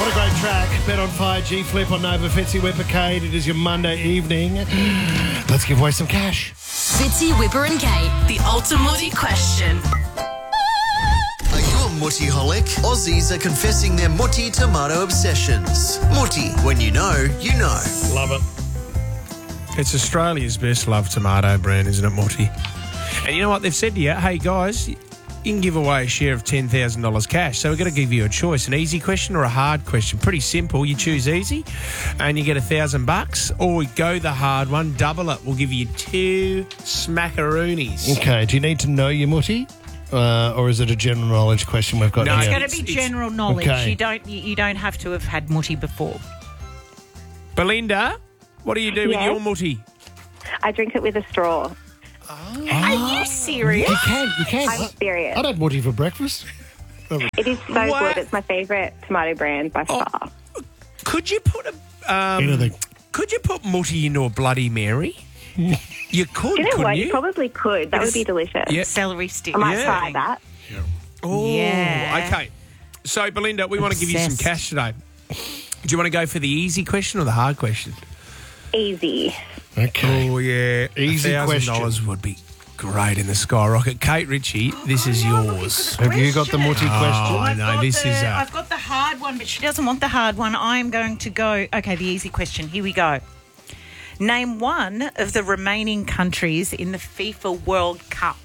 What a great track. Bet on Fire, G-Flip on Nova, Fitzy Whipper, Kate. It is your Monday evening. Let's give away some cash. Fitzy, Whipper and Kate, the ultimate question. Are you a mutti-holic? Aussies are confessing their mutti tomato obsessions. Mutti, when you know, you know. Love it. It's Australia's best loved tomato brand, isn't it, Mutti? And you know what they've said to you? Hey, guys, you can give away a share of $10,000 cash. So we're going to give you a choice, an easy question or a hard question. Pretty simple. You choose easy and you get $1,000, or we go the hard one, double it. We'll give you 2 smackaroonies. Okay, do you need to know your mutti? Or is it a general knowledge question we've got No, here? It's going to be general knowledge. Okay. You don't have to have had mutti before. Belinda, what do you do with Yes. your mutti? I drink it with a straw. Are you serious? You can. I'm serious. I'd had mutti for breakfast. It is so What? good. It's my favourite tomato brand by far. Could you put Anything. Could you put mutti into a Bloody Mary? You could, Do you know couldn't what? you? You probably could. That would be delicious. Yeah. Celery stick. I might Yeah. try that. Oh, Yeah. okay. So, Belinda, we want to give you some Obsessed. cash today. Do you want to go for the easy question or the hard question? Easy. Okay. Oh, yeah. Easy $1,000 would be great in the skyrocket. Kate Ritchie, this is yours. Have you got the mutti Oh, question? no, this is... I've got the hard one, but she doesn't want the hard one. I'm going to go... Okay, the easy question. Here we go. Name one of the remaining countries in the FIFA World Cup.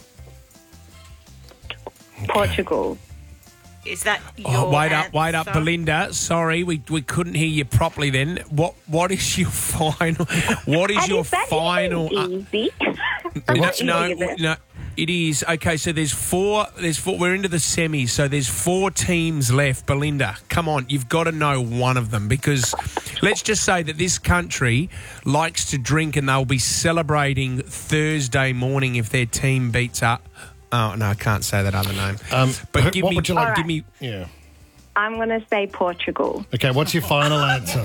Portugal. Is that your wait up, answer? Belinda. Sorry, we couldn't hear you properly then. What is your final... What is And your is that final... even easy? No, it is. Okay, so there's four, we're into the semis, so there's 4 teams left. Belinda, come on, you've got to know one of them, because let's just say that this country likes to drink and they'll be celebrating Thursday morning if their team beats up. Oh, no, I can't say that other name. But what would you like? All Give right. me... Yeah. I'm going to say Portugal. Okay, what's your final answer?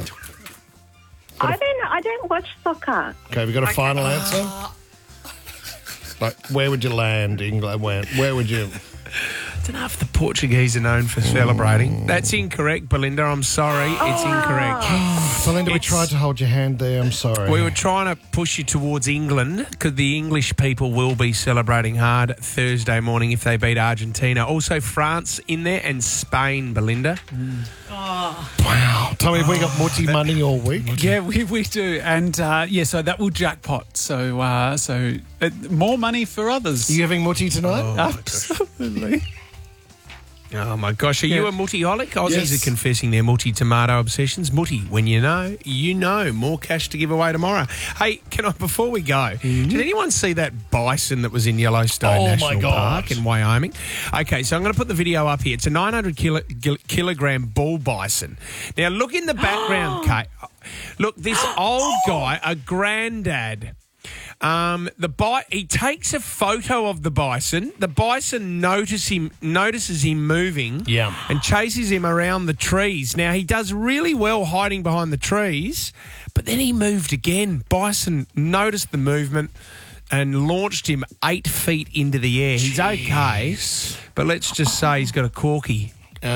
I don't watch soccer. Okay, we got a final answer? Like, where would you land, England? Where would you... I don't know if the Portuguese are known for celebrating. That's incorrect, Belinda. I'm sorry. It's incorrect. Belinda, we It's- tried to hold your hand there. I'm sorry. We were trying to push you towards England because the English people will be celebrating hard Thursday morning if they beat Argentina. Also, France in there and Spain, Belinda. Wow. Tommy, have we got mutti money all week? Yeah, we do. And, so that will jackpot. So more money for others. Are you having mutti tonight? Absolutely. Oh, my gosh. Are you a multi-holic? Aussies Yes. are confessing their multi-tomato obsessions. Multi, when you know, you know. More cash to give away tomorrow. Hey, before we go, did anyone see that bison that was in Yellowstone Oh, my National God. Park in Wyoming? Okay, so I'm going to put the video up here. It's a 900 kilogram bull bison. Now, look in the background, Kate. Look, this old guy, a granddad... he takes a photo of the bison. The bison notices him moving, Yeah. and chases him around the trees. Now he does really well hiding behind the trees, but then he moved again. Bison noticed the movement and launched him 8 feet into the air. He's okay, but let's just say he's got a corky.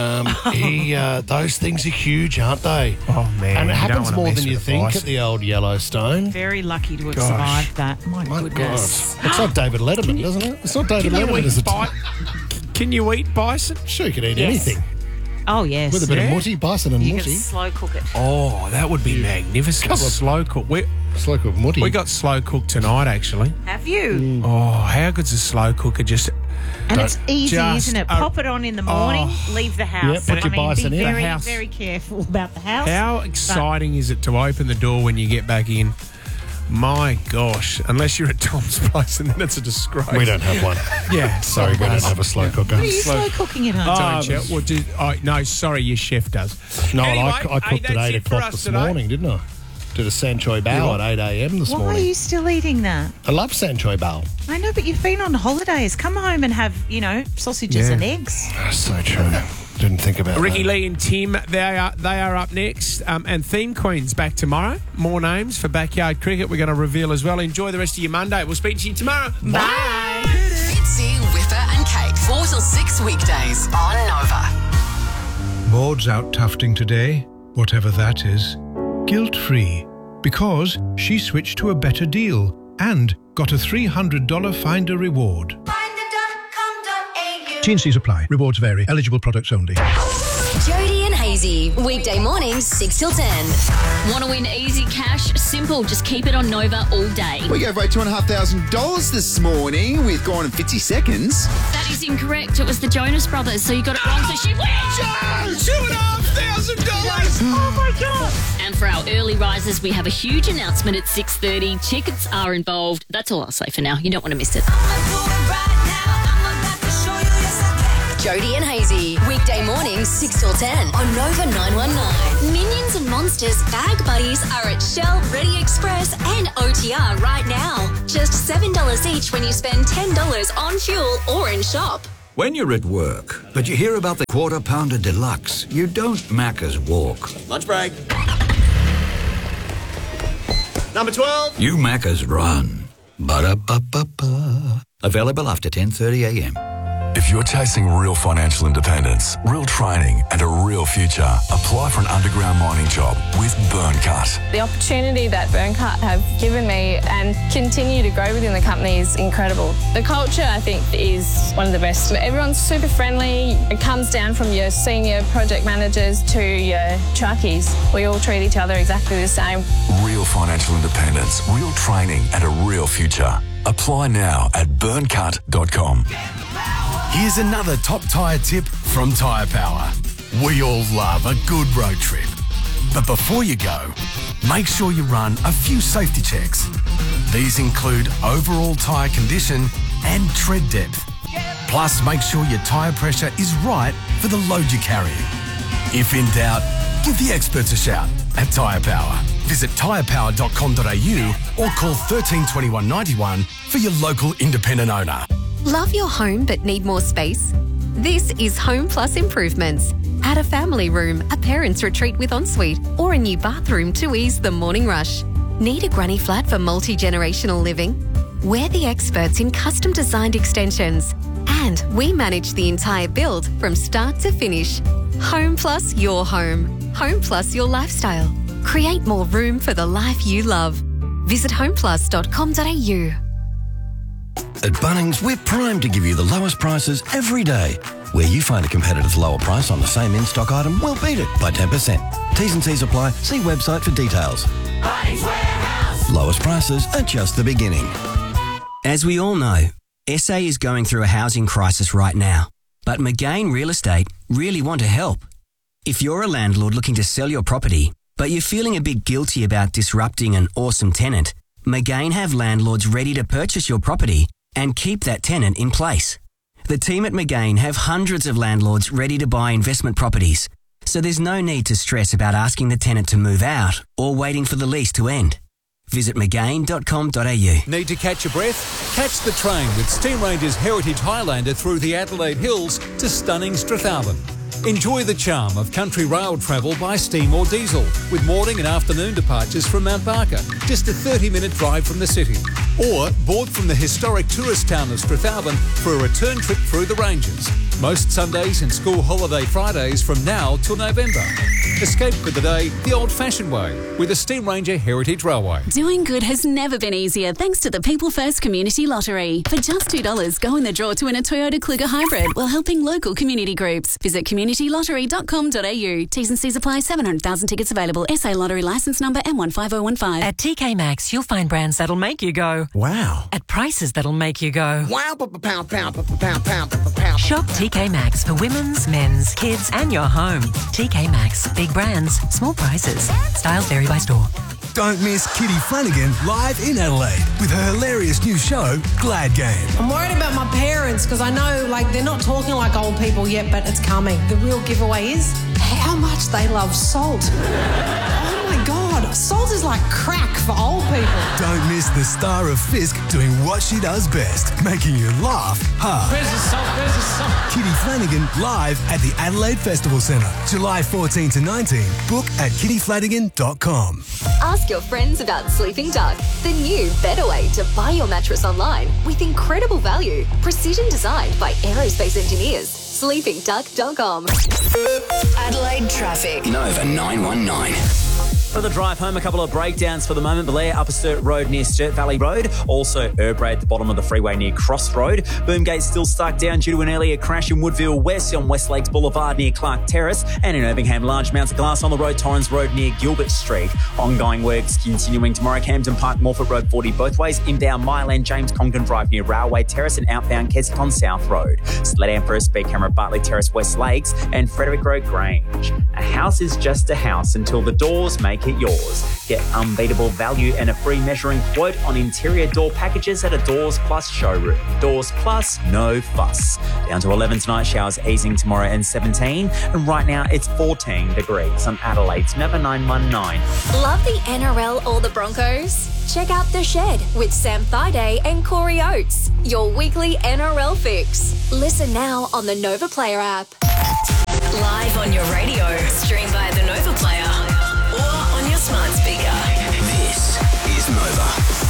Those things are huge, aren't they? Oh man, And it you don't happens wanna more mess than you with a think bison. at the old Yellowstone. Very lucky to have Gosh. survived that. My My goodness. God. It's like David Letterman, doesn't it? It's not David Can you Letterman. Is eat it? Can you eat bison? Sure, you could eat Yes. anything. Oh, yes. With a bit Yeah. of mutti, bison and You can mutti. slow cook it. Oh, that would be magnificent. Slow cook. It's like a mutti. We got slow cook tonight, actually. Have you? Oh, how good's a slow cooker? Just And it's easy, Just isn't it? Pop it on in the morning, leave the house. Yeah, put your bison be in. very, The house. very careful about the house. how exciting is it to open the door when you get back in? My gosh, unless you're at Tom's place, and then it's a disgrace. We don't have one. Yeah, Sorry, we don't have a slow cooker. What are you slow cooking it on? Don't you? Well, no, sorry, your chef does. No, Anyway, I cooked hey, at that's 8 it for o'clock us this today. morning, didn't I? Did a Sanchoy bao at 8 a.m. this Why are morning. you still eating that? I love Sanchoy bao. I know, but you've been on holidays. Come home and have, sausages Yeah. and eggs. That's so true. Didn't think about Ricky that. Lee and Tim, they are up next. And Theme Queen's back tomorrow. More names for Backyard Cricket we're going to reveal as well. Enjoy the rest of your Monday. We'll speak to you tomorrow. Bye. Fitzy, Whipper and Kate, 4 till 6 weekdays on Nova. Maud's out tufting today, whatever that is, guilt-free, because she switched to a better deal and got a $300 Finder reward. T&Cs apply. Rewards vary. Eligible products only. Jody and Hazy, weekday mornings 6 till 10. Want to win easy cash? Simple. Just keep it on Nova all day. We gave away $2,500 this morning with Gone in 50 Seconds. That is incorrect. It was the Jonas Brothers, so you got it wrong, so she wins! $2,500! Oh my God! And for our early risers, we have a huge announcement at 6:30. Tickets are involved. That's all I'll say for now. You don't want to miss it. Jody and Hazy, weekday mornings 6 till 10 on Nova 919. Minions and Monsters Bag Buddies are at Shell, Ready Express and OTR right now. Just $7 each when you spend $10 on fuel or in shop. When you're at work, but you hear about the Quarter Pounder Deluxe, you don't Macca's walk. Lunch break. Number 12. You Macca's run. Ba-da-ba-ba-ba. Available after 10:30am. If you're chasing real financial independence, real training and a real future, apply for an underground mining job with Burncut. The opportunity that Burncut have given me and continue to grow within the company is incredible. The culture, I think, is one of the best. Everyone's super friendly. It comes down from your senior project managers to your truckies. We all treat each other exactly the same. Real financial independence, real training and a real future. Apply now at burncut.com. Here's another top tyre tip from Tyre Power. We all love a good road trip. But before you go, make sure you run a few safety checks. These include overall tyre condition and tread depth. Plus, make sure your tyre pressure is right for the load you're carrying. If in doubt, give the experts a shout at Tyre Power. Visit tyrepower.com.au or call 13 21 91 for your local independent owner. Love your home but need more space? This is Home Plus Improvements. Add a family room, a parents' retreat with ensuite, or a new bathroom to ease the morning rush. Need a granny flat for multi-generational living? We're the experts in custom designed extensions, and we manage the entire build from start to finish. Home Plus your home. Home Plus your lifestyle. Create more room for the life you love. Visit homeplus.com.au. At Bunnings, we're primed to give you the lowest prices every day. Where you find a competitive lower price on the same in-stock item, we'll beat it by 10%. T's and C's apply. See website for details. Bunnings Warehouse. Lowest prices are just the beginning. As we all know, SA is going through a housing crisis right now. But McGain Real Estate really want to help. If you're a landlord looking to sell your property, but you're feeling a bit guilty about disrupting an awesome tenant, McGain have landlords ready to purchase your property and keep that tenant in place. The team at McGain have hundreds of landlords ready to buy investment properties, so there's no need to stress about asking the tenant to move out or waiting for the lease to end. Visit McGain.com.au. Need to catch your breath? Catch the train with Steam Ranger's Heritage Highlander through the Adelaide Hills to stunning Strathalbyn. Enjoy the charm of country rail travel by steam or diesel, with morning and afternoon departures from Mount Barker, just a 30-minute drive from the city. Or board from the historic tourist town of Strathalbyn for a return trip through the ranges. Most Sundays and school holiday Fridays from now till November. Escape for the day the old-fashioned way with the Steam Ranger Heritage Railway. Doing good has never been easier thanks to the People First Community Lottery. For just $2, go in the draw to win a Toyota Kluger Hybrid while helping local community groups. Visit communitylottery.com.au. T's and C's apply. 700,000 tickets available. SA Lottery licence number M15015. At TK Maxx, you'll find brands that'll make you go, wow, at prices that'll make you go, wow, pound. Shop TK Maxx for women's, men's, kids, and your home. TK Maxx. Big brands, small prices. Styles vary by store. Don't miss Kitty Flanagan live in Adelaide with her hilarious new show, Glad Game. I'm worried about my parents because I know, they're not talking like old people yet, but it's coming. The real giveaway is how much they love salt. Oh my God, salt is like crack for old people. Don't miss the star of Fisk doing what she does best, making you laugh hard. Where's the salt? Where's the salt? Kitty Flanagan live at the Adelaide Festival Centre, July 14 to 19. Book at kittyflanagan.com. Ask your friends about Sleeping Duck, the new, better way to buy your mattress online with incredible value. Precision designed by aerospace engineers. SleepingDuck.com. Adelaide. traffic. Nova 919. For the drive home, a couple of breakdowns for the moment. Blair, Upper Sturt Road near Sturt Valley Road. Also, Erbrae at the bottom of the freeway near Cross Road. Boomgate still stuck down due to an earlier crash in Woodville West on West Lakes Boulevard near Clark Terrace. And in Irvingham, large amounts of glass on the road, Torrens Road near Gilbert Street. Ongoing works continuing tomorrow. Camden Park, Morford Road 40 both ways. Inbound Mile End, James Congdon Drive near Railway Terrace and outbound Kensington South Road. Sled Emperor, speed camera, Bartley Terrace, West Lakes and Frederick Road Grange. A house is just a house until the doors make it yours. Get unbeatable value and a free measuring quote on interior door packages at a Doors Plus showroom. Doors Plus, no fuss. Down to 11 tonight, showers easing tomorrow and 17. And right now it's 14 degrees on Adelaide's Nova 919. Love the NRL or the Broncos? Check out The Shed with Sam Thaiday and Corey Oates. Your weekly NRL fix. Listen now on the Nova Player app. Live on your radio. Stream via the Nova Player. Or on your smart speaker. This is Nova.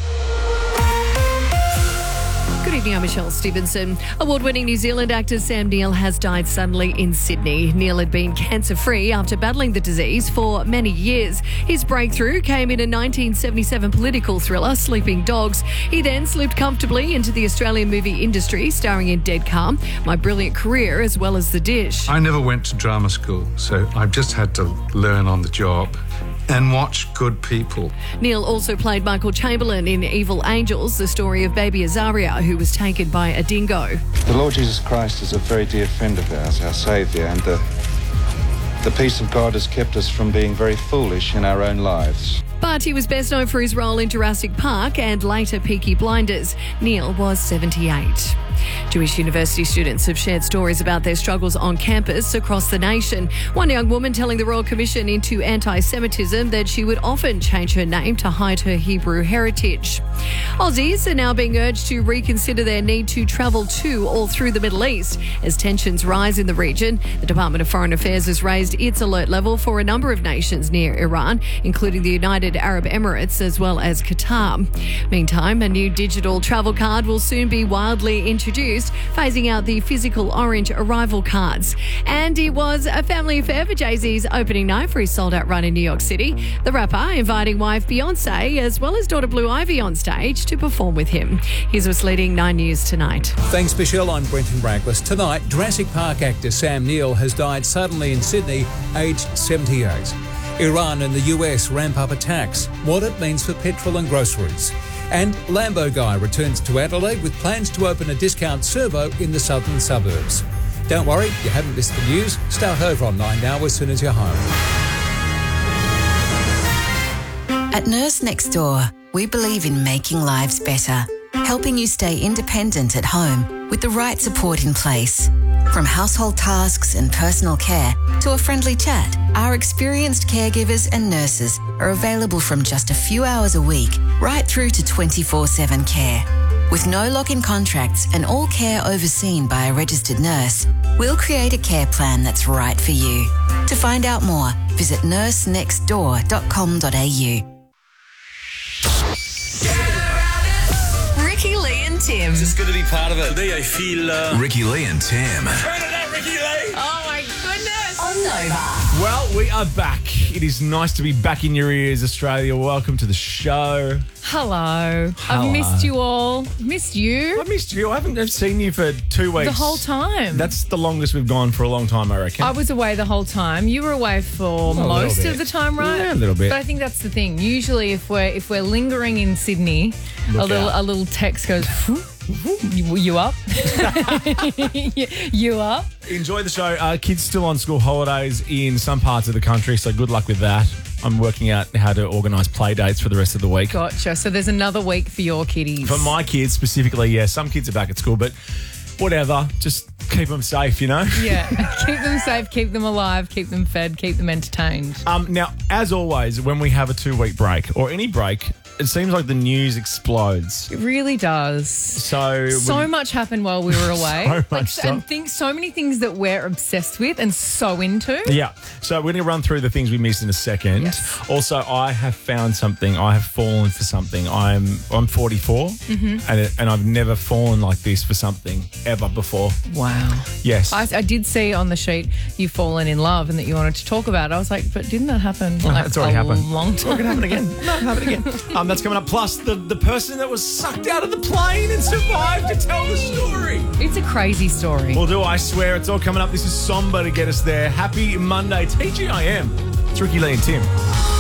Good evening, I'm Michelle Stevenson. Award-winning New Zealand actor Sam Neill has died suddenly in Sydney. Neill had been cancer-free after battling the disease for many years. His breakthrough came in a 1977 political thriller, Sleeping Dogs. He then slipped comfortably into the Australian movie industry, starring in Dead Calm, My Brilliant Career, as well as The Dish. I never went to drama school, so I've just had to learn on the job and watch good people. Neill also played Michael Chamberlain in Evil Angels, the story of baby Azaria, who was taken by a dingo. The Lord Jesus Christ is a very dear friend of ours, our Saviour, and the peace of God has kept us from being very foolish in our own lives. But he was best known for his role in Jurassic Park and later Peaky Blinders. Neill was 78. Jewish university students have shared stories about their struggles on campus across the nation. One young woman telling the Royal Commission into Anti-Semitism that she would often change her name to hide her Hebrew heritage. Aussies are now being urged to reconsider their need to travel to or through the Middle East as tensions rise in the region. The Department of Foreign Affairs has raised its alert level for a number of nations near Iran, including the United Arab Emirates as well as Qatar. Meantime, a new digital travel card will soon be widely introduced, phasing out the physical orange arrival cards. And it was a family affair for Jay-Z's opening night for his sold-out run in New York City. The rapper inviting wife Beyonce as well as daughter Blue Ivy on stage to perform with him. Here's what's leading 9 News tonight. Thanks, Michelle. I'm Brenton Bragless. Tonight, Jurassic Park actor Sam Neill has died suddenly in Sydney, aged 78. Iran and the US ramp up attacks, what it means for petrol and groceries. And Lambo Guy returns to Adelaide with plans to open a discount servo in the southern suburbs. Don't worry, you haven't missed the news. Start over on 9 now as soon as you're home. At Nurse Next Door, we believe in making lives better, helping you stay independent at home with the right support in place. From household tasks and personal care to a friendly chat, our experienced caregivers and nurses are available from just a few hours a week right through to 24/7 care. With no lock-in contracts and all care overseen by a registered nurse, we'll create a care plan that's right for you. To find out more, visit nursenextdoor.com.au. Ricky Lee and Tim. It's just good to be part of it. Today I feel... Ricky Lee and Tim. Oh my goodness. On Nova. Well, we are back. It is nice to be back in your ears, Australia. Welcome to the show. Hello. I've missed you all. Missed you. I missed you. I haven't seen you for 2 weeks. The whole time. That's the longest we've gone for a long time, I reckon. I was away the whole time. You were away for most of the time, right? Yeah, a little bit. But I think that's the thing. Usually, if we're lingering in Sydney, a little text goes. You up? You up? Enjoy the show. Kids still on school holidays in some parts of the country, so good luck with that. I'm working out how to organise play dates for the rest of the week. Gotcha. So there's another week for your kiddies. For my kids specifically, yeah. Some kids are back at school, but whatever. Just keep them safe, you know? Yeah. Keep them safe, keep them alive, keep them fed, keep them entertained. Now, as always, when we have a 2-week break or any break, it seems like the news explodes. It really does. So much happened while we were away. So many things that we're obsessed with and so into. Yeah. So we're going to run through the things we missed in a second. Yes. Also, I have found something. I have fallen for something. I'm 44, and I've never fallen like this for something ever before. Wow. Yes. I did see on the sheet you've fallen in love and that you wanted to talk about it. I was like, but didn't that happen? It's already happened. Long time. It's going to happen again. No, happen again. That's coming up. Plus, the person that was sucked out of the plane and survived to tell the story. It's a crazy story. Well, I swear it's all coming up. This is Somber to get us there. Happy Monday. TGIM. It's Ricky Lee and Tim.